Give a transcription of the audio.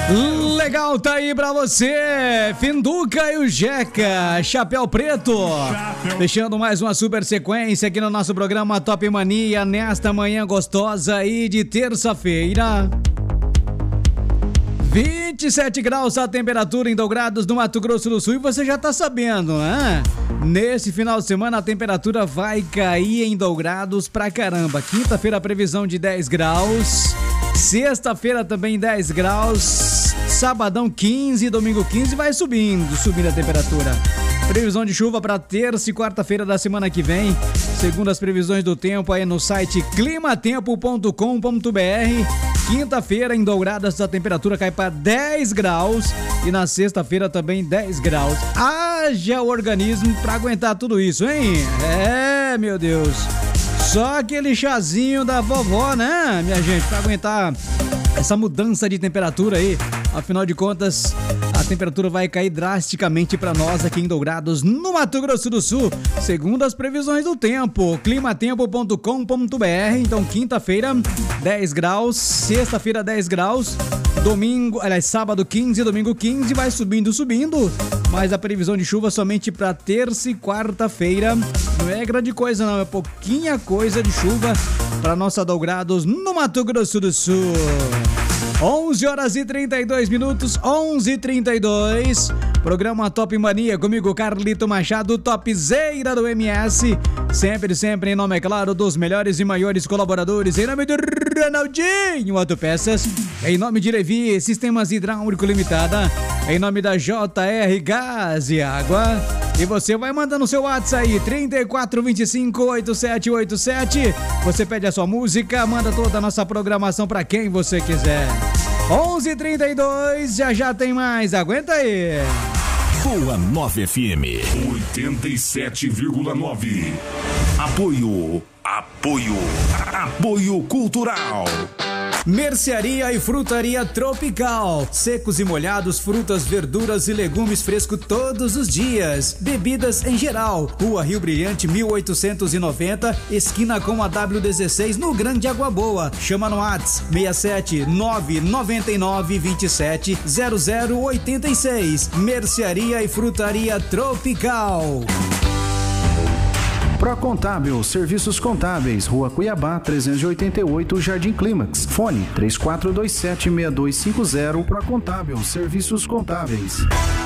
Legal, tá aí pra você, Finduca e o Jeca, Chapéu Preto, fechando mais uma super sequência aqui no nosso programa Top Mania, nesta manhã gostosa aí de terça-feira. 27 graus a temperatura em Dourados, no Mato Grosso do Sul, e você já tá sabendo, né? Nesse final de semana a temperatura vai cair em Dourados pra caramba. Quinta-feira a previsão de 10 graus, sexta-feira também 10 graus, sabadão 15, domingo 15, vai subindo a temperatura. Previsão de chuva para terça e quarta-feira da semana que vem, segundo as previsões do tempo aí no site climatempo.com.br. Quinta-feira em Dourados a temperatura cai para 10 graus e na sexta-feira também 10 graus. Haja organismo para aguentar tudo isso, hein? É, meu Deus. Só aquele chazinho da vovó, né, minha gente, para aguentar essa mudança de temperatura aí. Afinal de contas, a temperatura vai cair drasticamente para nós aqui em Dourados, no Mato Grosso do Sul, segundo as previsões do tempo, climatempo.com.br. Então, quinta-feira, 10 graus, sexta-feira, 10 graus, sábado 15, domingo 15, vai subindo, mas a previsão de chuva somente para terça e quarta-feira. Não é grande coisa não, é pouquinha coisa de chuva para nossa Dourados, no Mato Grosso do Sul. 11 horas e 32 minutos, 11h32. Programa Top Mania, comigo Carlito Machado, topzeira do MS. Sempre em nome, é claro, dos melhores e maiores colaboradores. Em nome do Ronaldinho Autopeças. Em nome de Levi Sistemas Hidráulico Limitada. Em nome da JR Gás e Água. E você vai mandando seu WhatsApp aí, 3425-8787. Você pede a sua música, manda toda a nossa programação pra quem você quiser. 11h32, já tem mais, aguenta aí. Boa 9 FM 87,9. Apoio Cultural. Mercearia e Frutaria Tropical. Secos e molhados, frutas, verduras e legumes frescos todos os dias. Bebidas em geral. Rua Rio Brilhante, 1890, esquina com a W16, no Grande Água Boa. Chama no WhatsApp 67 999 27 0086. Mercearia e Frutaria Tropical. Procontábil, serviços contábeis, Rua Cuiabá, 388, Jardim Clímax. Fone 3427-6250, Procontábil, serviços contábeis.